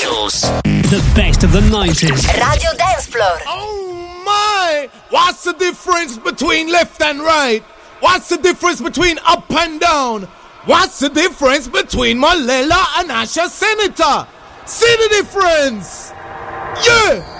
Essentials. The best of the 90s. Radio Dance Floor. Oh my! What's the difference between left and right? What's the difference between up and down? What's the difference between Malela and Asha Senator? See the difference? Yeah!